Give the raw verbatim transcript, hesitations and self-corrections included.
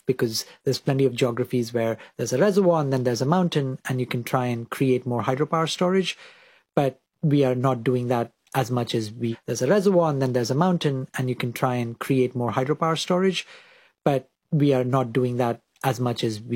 because there's plenty of geographies where there's a reservoir and then there's a mountain and you can try and create more hydropower storage. But we are not doing that as much as we, there's a reservoir and then there's a mountain and you can try and create more hydropower storage. But we are not doing that as much as we